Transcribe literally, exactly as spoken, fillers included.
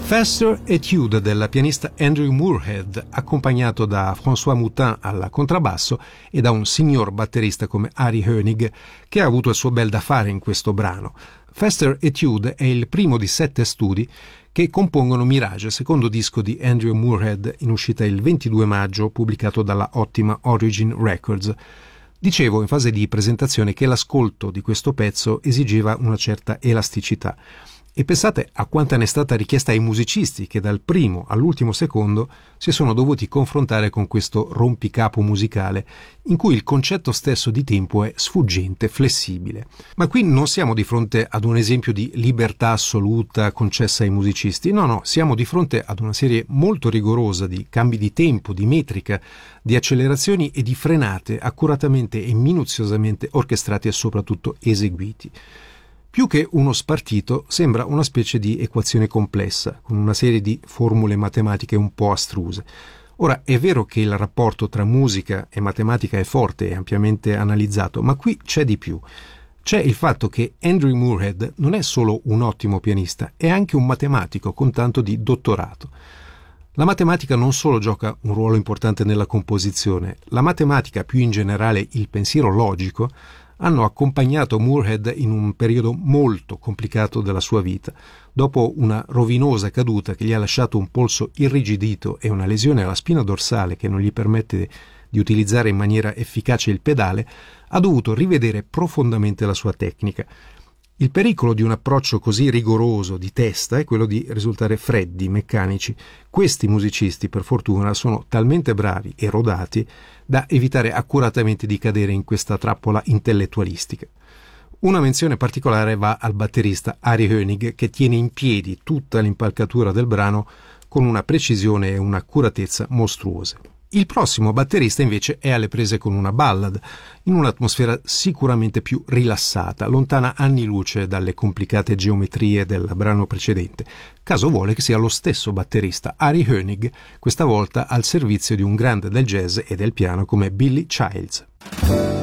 Faster Etude della pianista Andrew Moorhead, accompagnato da François Moutin al contrabbasso e da un signor batterista come Harry Hoenig, che ha avuto il suo bel da fare in questo brano. Faster Etude è il primo di sette studi che compongono Mirage, secondo disco di Andrew Moorhead, in uscita il ventidue maggio, pubblicato dalla ottima Origin Records. Dicevo in fase di presentazione che l'ascolto di questo pezzo esigeva una certa elasticità. E pensate a quanta ne è stata richiesta ai musicisti che dal primo all'ultimo secondo si sono dovuti confrontare con questo rompicapo musicale in cui il concetto stesso di tempo è sfuggente, flessibile. Ma qui non siamo di fronte ad un esempio di libertà assoluta concessa ai musicisti, no, no, siamo di fronte ad una serie molto rigorosa di cambi di tempo, di metrica, di accelerazioni e di frenate accuratamente e minuziosamente orchestrati e soprattutto eseguiti. Più che uno spartito, sembra una specie di equazione complessa, con una serie di formule matematiche un po' astruse. Ora, è vero che il rapporto tra musica e matematica è forte e ampiamente analizzato, ma qui c'è di più. C'è il fatto che Andrew Moorhead non è solo un ottimo pianista, è anche un matematico con tanto di dottorato. La matematica non solo gioca un ruolo importante nella composizione, la matematica, più in generale il pensiero logico, hanno accompagnato Moorhead in un periodo molto complicato della sua vita. Dopo una rovinosa caduta che gli ha lasciato un polso irrigidito e una lesione alla spina dorsale che non gli permette di utilizzare in maniera efficace il pedale, ha dovuto rivedere profondamente la sua tecnica. Il pericolo di un approccio così rigoroso di testa è quello di risultare freddi, meccanici. Questi musicisti, per fortuna, sono talmente bravi e rodati da evitare accuratamente di cadere in questa trappola intellettualistica. Una menzione particolare va al batterista Harry Hoenig, che tiene in piedi tutta l'impalcatura del brano con una precisione e un'accuratezza mostruose. Il prossimo batterista invece è alle prese con una ballad, in un'atmosfera sicuramente più rilassata, lontana anni luce dalle complicate geometrie del brano precedente. Caso vuole che sia lo stesso batterista, Harry Hoenig, questa volta al servizio di un grande del jazz e del piano come Billy Childs.